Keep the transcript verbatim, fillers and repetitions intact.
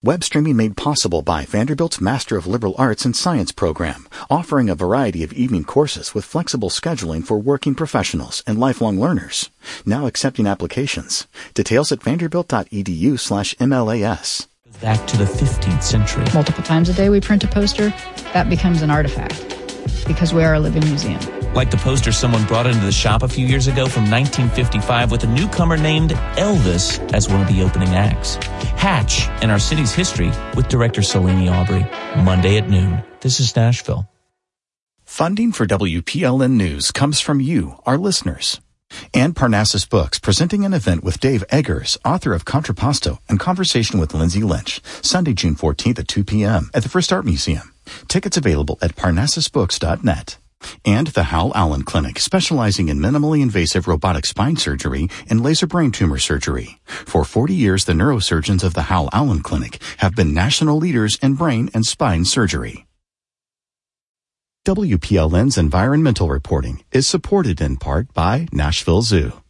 Web streaming made possible by Vanderbilt's Master of Liberal Arts and Science program, offering a variety of evening courses with flexible scheduling for working professionals and lifelong learners. Now accepting applications. Details at vanderbilt.edu slash MLAS. Back to the fifteenth century. Multiple times a day we print a poster. That becomes an artifact because we are a living museum. Like the poster someone brought into the shop a few years ago from nineteen fifty-five with a newcomer named Elvis as one of the opening acts. Hatch in our city's history with director Selene Aubrey. Monday at noon. This is Nashville. Funding for W P L N News comes from you, our listeners. And Parnassus Books, presenting an event with Dave Eggers, author of Contrapposto, and Conversation with Lindsay Lynch, Sunday, June fourteenth at two p.m. at the First Art Museum. Tickets available at parnassus books dot net. And the Hal Allen Clinic, specializing in minimally invasive robotic spine surgery and laser brain tumor surgery. For forty years, the neurosurgeons of the Hal Allen Clinic have been national leaders in brain and spine surgery. W P L N's environmental reporting is supported in part by Nashville Zoo.